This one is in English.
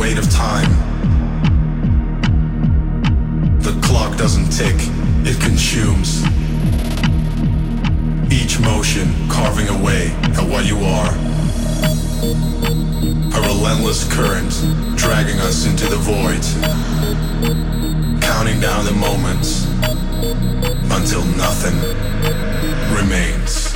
weight of time. The clock doesn't tick, it consumes. Each motion carving away at what you are. A relentless current dragging us into the void. Counting down the moments until nothing remains.